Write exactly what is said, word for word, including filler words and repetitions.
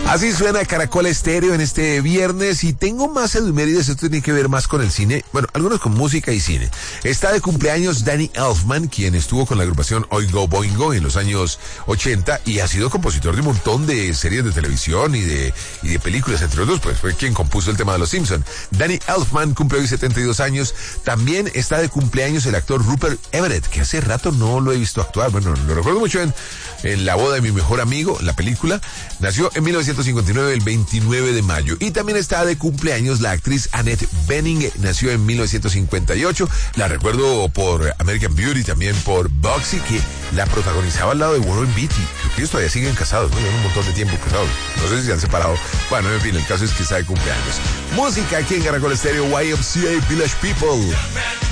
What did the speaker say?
Así suena Caracol Estéreo en este viernes y tengo más efemérides. Esto tiene que ver más con el cine, bueno, algunos con música y cine. Está de cumpleaños Danny Elfman, quien estuvo con la agrupación Oingo Boingo en los años ochenta y ha sido compositor de un montón de series de televisión y de, y de películas, entre otros, pues fue quien compuso el tema de Los Simpson. Danny Elfman cumple hoy setenta y dos años. También está de cumpleaños el actor Rupert Everett, que hace rato no lo he visto actuar. Bueno, lo recuerdo mucho en, en La boda de mi mejor amigo, la película. Nació en mil novecientos cincuenta y nueve, el veintinueve de mayo. Y también está de cumpleaños la actriz Annette Bening, nació en mil novecientos cincuenta y ocho. La recuerdo por American Beauty, también por Bugsy, que la protagonizaba al lado de Warren Beatty. Creo que ellos todavía siguen casados, ¿no? Llevan un montón de tiempo casados. No sé si se han separado. Bueno, en fin, el caso es que está de cumpleaños. Música aquí en Caracol Estéreo, Y M C A Village People.